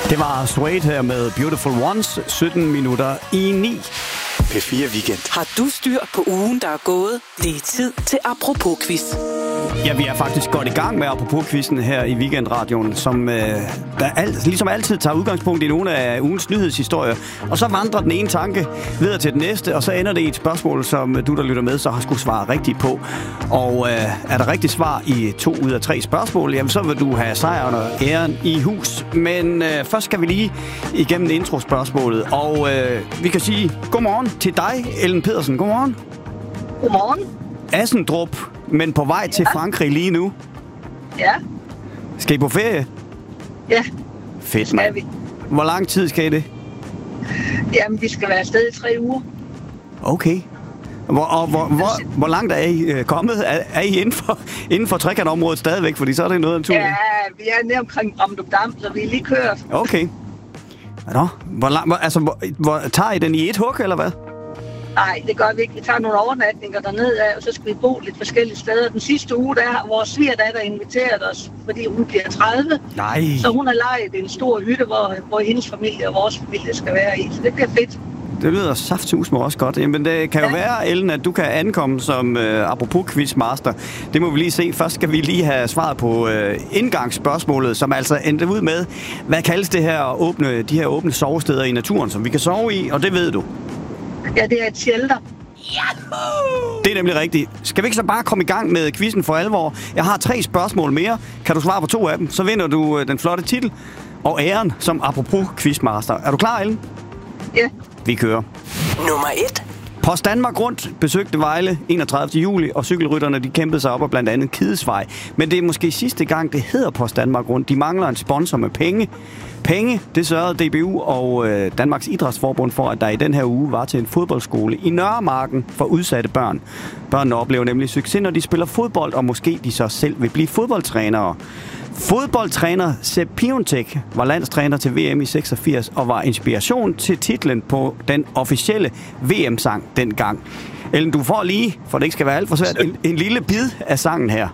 Det var Suede her med Beautiful Ones, 17 minutter i 9. P4 Weekend. Har du styr på ugen, der er gået? Det er tid til Apropos-quiz. Ja, vi er faktisk godt i gang med Apropos-quizzen her i Weekendradioen, som ligesom altid tager udgangspunkt i nogle af ugens nyhedshistorier. Og så vandrer den ene tanke videre til den næste, og så ender det i et spørgsmål, som du, der lytter med, så har skulle svare rigtigt på. Og er der rigtigt svar i 2 ud af 3 spørgsmål, jamen så vil du have sejren og æren i hus. Men først skal vi lige igennem introspørgsmålet, og vi kan sige godmorgen til dig, Ellen Pedersen. Godmorgen. Godmorgen. Assendrup, men på vej til Frankrig lige nu. Ja. Skal I på ferie? Ja. Fedt, mand. Hvor lang tid skal I det? Jamen, vi skal være afsted i 3 uger. Okay. Hvor langt er I kommet? Er I inden for trekantområdet stadigvæk? Fordi så er det noget af en tur. Ja, vi er nede omkring Amsterdam, så vi er lige kørt. Okay. Nå, hvor tager I den i et hug, eller hvad? Nej, det gør vi ikke. Vi tager nogle overnatninger dernede af, og så skal vi bo lidt forskellige steder. Den sidste uge, der har vores svigerdatter inviteret os, fordi hun bliver 30. Nej. Så hun har lejet en stor hytte, hvor hendes familie og vores familie skal være i. Så det bliver fedt. Det lyder saftsusme også godt. Jamen, det kan jo være, Ellen, at du kan ankomme som apropos quizmaster. Det må vi lige se. Først skal vi lige have svaret på indgangsspørgsmålet, som altså endte ud med, hvad kaldes det her de her åbne sovesteder i naturen, som vi kan sove i, og det ved du. Ja, det er et shelter. Det er nemlig rigtigt. Skal vi ikke så bare komme i gang med quizzen for alvor? Jeg har 3 spørgsmål mere. Kan du svare på 2 af dem, så vinder du den flotte titel og æren som apropos quizmaster. Er du klar, Ellen? Ja. Vi kører. Nummer 1. Post Danmark Rundt besøgte Vejle 31. juli, og cykelrytterne de kæmpede sig op af blandt andet Kidesvej. Men det er måske sidste gang, det hedder Post Danmark Rundt. De mangler en sponsor med penge. Penge, det sørgede DBU og Danmarks Idrætsforbund for, at der i den her uge var til en fodboldskole i Nørremarken for udsatte børn. Børnene oplever nemlig succes, når de spiller fodbold, og måske de så selv vil blive fodboldtrænere. Fodboldtræner Sepp Piontek var landstræner til VM i 86 og var inspiration til titlen på den officielle VM-sang dengang. Ellen, du får lige, for det ikke skal være alt for svært, en lille bid af sangen her.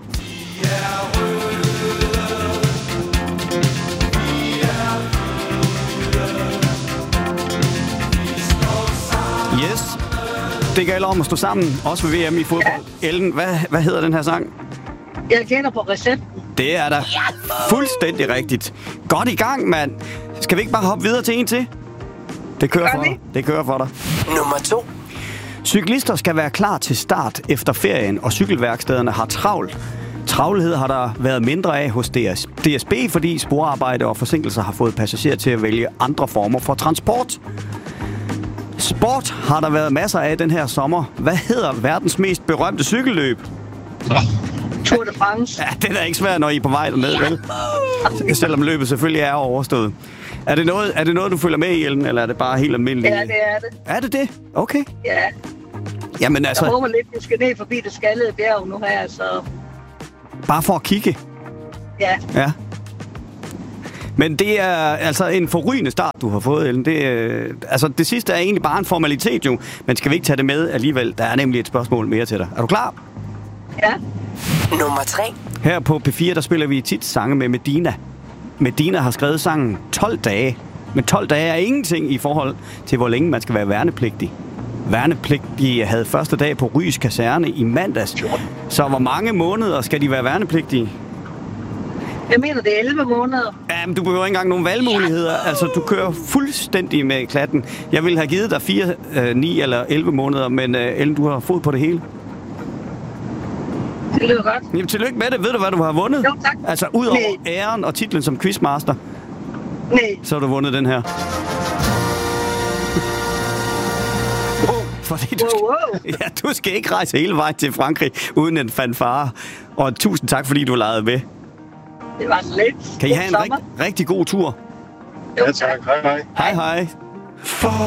Yes, det gælder om at stå sammen, også ved VM i fodbold. Ja. Ellen, hvad hedder den her sang? Jeg kender på recepten. Det er da fuldstændig rigtigt. Godt i gang, mand. Skal vi ikke bare hoppe videre til en til? Det kører for dig. Det kører for dig. Nummer 2. Cyklister skal være klar til start efter ferien, og cykelværkstederne har travlt. Travlhed har der været mindre af hos DSB, fordi sporarbejde og forsinkelser har fået passagerer til at vælge andre former for transport. Sport har der været masser af den her sommer. Hvad hedder verdens mest berømte cykelløb? Tour de France. Ja, det er ikke svært, når I er på vej derned, vel? Selvom løbet selvfølgelig er overstået. Er det noget, du følger med i, Ellen, eller er det bare helt almindeligt? Ja, det er det. Er det det? Okay. Ja. Jamen altså... Jeg håber lidt, vi skal ned forbi det skaldede bjerg nu her, så... Bare for at kigge? Ja. Ja. Men det er altså en forrygende start, du har fået, Ellen. Det sidste er egentlig bare en formalitet, jo. Men skal vi ikke tage det med alligevel? Der er nemlig et spørgsmål mere til dig. Er du klar? Ja. Nummer 3. Her på P4, der spiller vi tit sange med Medina. Medina har skrevet sangen 12 dage. Men 12 dage er ingenting i forhold til, hvor længe man skal være værnepligtig. Værnepligtige havde første dag på Rys Kaserne i mandags. Så hvor mange måneder skal de være værnepligtige? Jeg mener, det er 11 måneder. Jamen, du behøver ikke engang nogen valgmuligheder. Altså, du kører fuldstændig med klatten. Jeg ville have givet dig 4, 9 eller 11 måneder, men Ellen, du har fod på det hele. Det lyder godt. Jamen, tillykke med det. Ved du, hvad du har vundet? Jo, tak. Altså, ud over æren og titlen som quizmaster, så har du vundet den her. Fordi du skal ikke rejse hele vejen til Frankrig uden en fanfare. Og tusind tak, fordi du legede med. Det var så lidt. Kan I have en rigtig god tur? Jo, tak. Hej hej. Hej hej.